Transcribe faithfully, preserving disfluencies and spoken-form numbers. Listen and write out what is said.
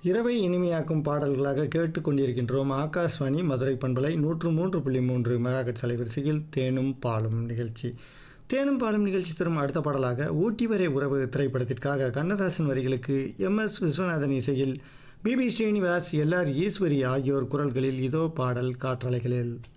இரவை இனிமையாக்கும் பாடல்களாக கேட்டுக்கொண்டிருக்கின்றோம். ஆகாஷ்வாணி மதுரை பண்பலை நூற்று மூன்று புள்ளி மூன்று மெகாஹெர்ட்ஸ் அலைவரிசையில் தேனும் பாலும் நிகழ்ச்சி. தேனும் பாலும் நிகழ்ச்சி தரும் அடுத்த பாடலாக ஊட்டி வரை உறவு திரைப்படத்திற்காக கண்ணதாசன் வரிகளுக்கு எம் எஸ் விஸ்வநாதன் இசையில் B B Srinivas, L R Eswari ஆகியோர் குரல்களில் இதோ பாடல் காற்றலைகளில்.